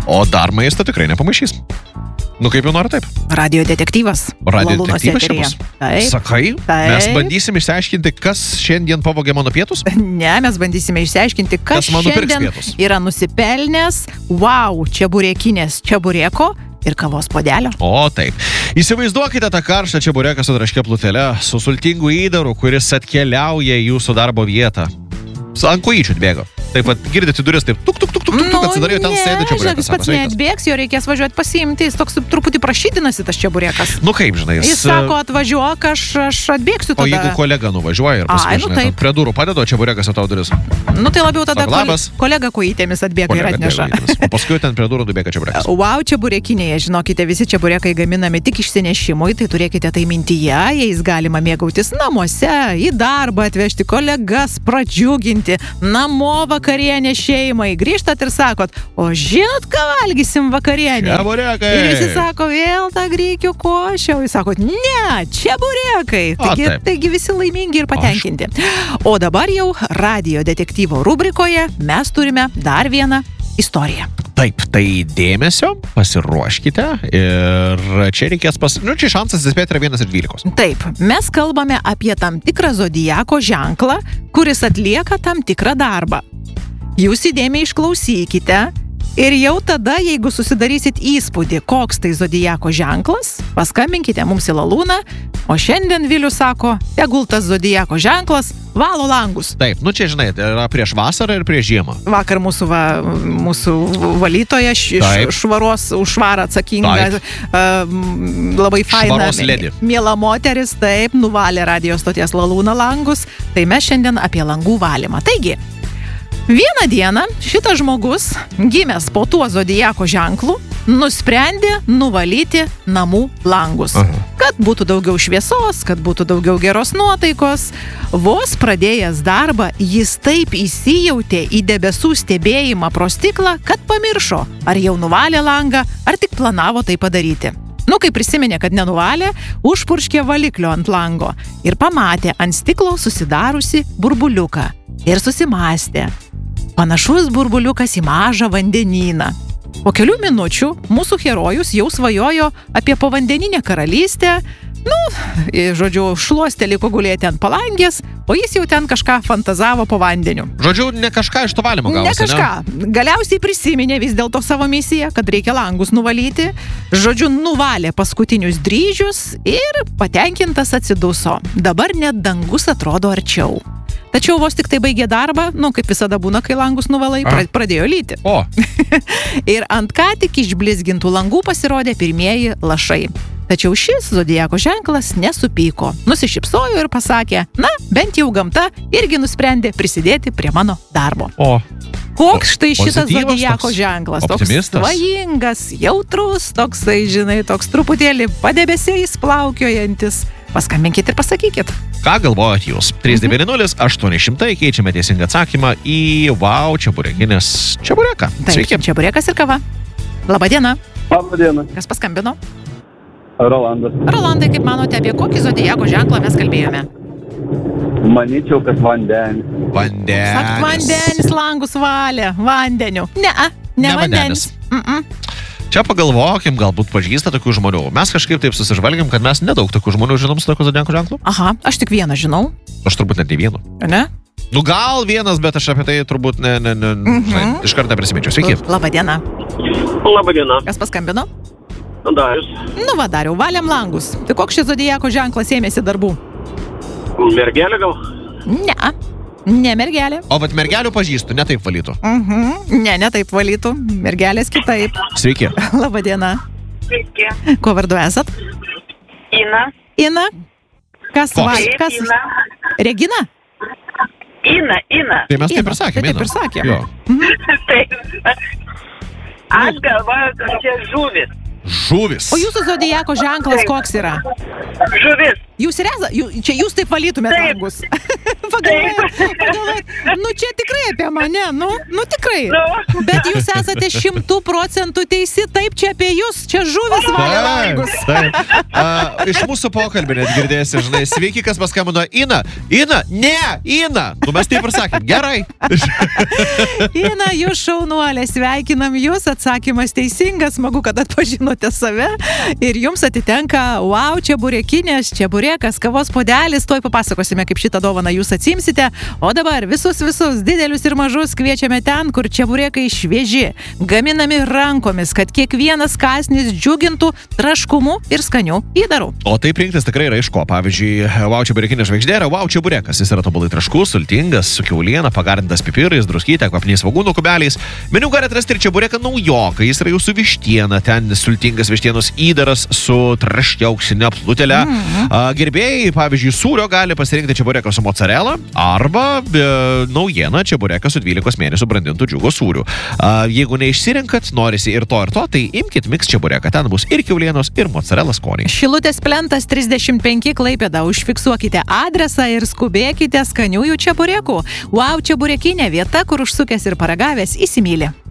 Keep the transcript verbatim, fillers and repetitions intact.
O dar maistą tikrai nepamaišys. Nu kaip jau nori taip. Radio detektyvas. Radio Lalūnos detektyvas čia eteryje. bus. Taip. Sakai, Taip. mes bandysim išsiaiškinti, kas šiandien pavogė mano pietus? Ne, mes bandysime išsiaiškinti, kas, Kas man nupirks šiandien pietus? yra nusipelnęs, wow, čeburekinės čebureko ir kavos puodelio. O taip. Įsivaizduokite tą karštą čebureką su traškia plutele, su sultingu įdaru, kuris atkeliauja į jūsų darbo vietą. Su ant kojyčių atbėgo. Taip pat girdite duris, taip tuk, tuk, tuk, tuk, tuk, atsidarėjo, ten sėdi čeburekas. Žinok, jis pats neatbėgs, jo reikės važiuoti pasiimti, jis toks truputį prašydinasi tas čeburekas. Nu kaip, žinai, Jis sako, atvažiuok, aš, aš atbėgsiu tada. O jeigu kolega nuvažiuoja ir paskui, Ai, nu žinai, taip. ten prie durų padeda, o čeburekas atau duris. Nu tai labiau tada Sako, labas. kol, kolega kojytėmis atbėga ir Kolega atneša. atbėga į duris. O paskui ten prie durų nubėga čeburekas. Wow, čeburekinėje, žinokite, visi čeburekai gaminami tik išsinešimui, tai turėkite tai mintyje, jais galima mėgautis namuose, į darbą atvežti kolegas, pradžiuginti, namo vakarienė šeimai. Grįžtat ir sakot, o žinot, ką valgysim vakarienė? Čeburekai. Ir visi sako, vėl tą greikių košę, o jūs sakot, ne, čeburekai. O, Taigi, taip. taigi visi laimingi ir patenkinti. O dabar jau radio detektyvo rubrikoje mes turime dar vieną istoriją. Taip, tai dėmesio, pasiruoškite ir čia reikės pas... Nu, čia šansas įspėti yra vienas iš dvylikos. Taip, mes kalbame apie tam tikrą zodiako ženklą, kuris atlieka tam tikrą darbą. Jūs įdėmiai išklausykite ir jau tada, jeigu susidarysit įspūdį, koks tai zodiako ženklas, paskambinkite mums į Lalūną, o šiandien Vilius sako, tegul tas zodiako ženklas valo langus. Taip, nu čia, žinai, tai yra prieš vasarą ir prieš žiemą. Vakar mūsų, va, mūsų valytoja š, Taip. švaros, už švarą atsakinga, uh, labai faina, Švaros ledi. miela moteris, taip, nuvalė radio stoties Lalūna langus, tai mes šiandien apie langų valymą. Taigi, vieną dieną šitas žmogus, gimęs po tuo zodiako ženklu, nusprendė nuvalyti namų langus. Aha. Kad būtų daugiau šviesos, kad būtų daugiau geros nuotaikos. Vos pradėjęs darbą, jis taip įsijautė į debesų stebėjimą pro stiklą, kad pamiršo, ar jau nuvalė langą, ar tik planavo tai padaryti. Nu, kai prisiminė, kad nenuvalė, užpurškė valiklio ant lango ir pamatė ant stiklo susidarusi burbuliuką. Ir susimastė. Panašus burbuliukas į mažą vandenyną. Po kelių minučių mūsų herojus jau svajojo apie povandeninę karalystę. Nu, žodžiu, šluostė liko gulėti ant palangės, o jis jau ten kažką fantazavo po vandeniu. Žodžiu, ne kažką iš to valymo gavosi, Ne kažką. Galiausiai prisiminė vis dėlto savo misiją, kad reikia langus nuvalyti. Žodžiu, nuvalė paskutinius dryžius ir patenkintas atsiduso. Dabar net dangus atrodo arčiau. Tačiau vos tik tai baigė darbą, nu, kaip visada būna, kai langus nuvalai, pra- pradėjo lyti. O, Ir ant ką tik išblizgintų langų pasirodė pirmieji lašai. Tačiau šis zodiako ženklas nesupyko. Nusišypsojo ir pasakė, na, bent jau gamta irgi nusprendė prisidėti prie mano darbo. o. Koks štai šitas Pozityvas zodiako toks, ženklas? Toks optimistas. svajingas, jautrus, toksai, žinai, toks truputėlį padebesiais plaukiojantis. Paskambinkit ir pasakykit. Ką galvojat jūs? trys devyni nulis aštuoni šimtai keičiame teisingą atsakymą į wow čeburekinės čebureką. Taip, Sveiki. čeburekas ir kava. Labadiena. Labadiena, Kas paskambino? Rolandas. Rolandai, kaip manote, apie kokį zodiako ženklą mes kalbėjome? Manyčiau, kad vandenis. Vandenis. Sak, vandenis langus valė. Vandeniu. Ne, ne, Ne vandenis. Mm-mm. Čia pagalvokim, galbūt pažįsta tokių žmonių. Mes kažkaip taip susižvalgiam, kad mes nedaug tokių žmonių žinom su tokiu zodiako ženklu. Aha, aš tik vieną žinau. Aš turbūt net ne vienu. Ne? Nu gal vienas, bet aš apie tai turbūt ne, ne, ne, Mhm. žinai, iš karto neprisiminčiau. Sveiki. Labadiena. Labadiena, Kas paskambino? Darius, Nu va, Dariau, valėm langus. Tai koks šis zodiako ženklas ėmėsi darbų? mergelė gal? Ne, ne mergelė. O vat mergelių pažįstu, ne taip valytų. Mhm. Ne, ne taip valytų. Mergelės kitaip. Sveiki. Labadiena. Sveiki. Ko vardu esat? Ina. Ina? Kas? Koks? Val, Taip, kas? Ina. Regina? Ina, Ina. Tai mes taip Ina, ir sakėm. tai taip Ina. ir sakėm. Jo. Taip. Aš galvoju, kad čia žuvis. Žuvis. O jūsų zodiako ženklas koks yra? Žuvis. Jūs ir esate, jūs, čia jūs taip valytumėt Taip. langus. Pagalvojat, pagalvojat, nu čia tikrai apie mane, nu, nu tikrai. Nu. Bet jūs esate šimtų procentų teisi, taip čia apie jūs, čia žuvis valė langus. Taip. A, iš mūsų pokalbį net girdėsi, žinai, sveiki, kas paskambino. Ina, Ina, ne, Ina. Nu mes taip ir sakėm, gerai. Ina, jūs šaunuolė, sveikinam jūs, atsakymas teisingas, smagu, kad atpažinote save ir jums atitenka, wow, čia burekinės, čia burekas, kavos puodelis, tuoj papasakosime, kaip šitą dovaną jūs atsimsite, o dabar visus visus didelius ir mažus kviečiame ten, kur čia burekai švieži, gaminami rankomis, kad kiekvienas kąsnis džiugintų traškumu ir skanių įdarų. O taip rinktis tikrai yra iš ko. Pavyzdžiui, wow, čia burekinė žvaigždė yra wow, čia burekas. Jis yra tobulai traškus, sultingas, su kiauliena, pagardintas pipirais, druskyte, kvapniais svogūnų kubeliais. Meniu gali atrasti ir čia bureką naujoką. Jis yra jau su vištiena, ten sultingas vištienos įdaras su traškia auksinė plutelė. Mm. Gerbėjai, pavyzdžiui, sūrio gali pasirinkti čia bureką su mozzarella arba e, naujieną čia bureką su dvylikos mėnesių brandintų džiugo sūrių. A, jeigu neišsirinkat, norisi ir to ir to, tai imkit mix čia bureką. Ten bus ir kiaulienos, ir mozzarella skoniai. Šilutės plentas trisdešimt penki Klaipėda. Užfiksuokite adresą ir skubėkite skaniųjų čia burekų. Wow, čia burekinė vieta, kur užsukęs ir paragavęs įsimylė.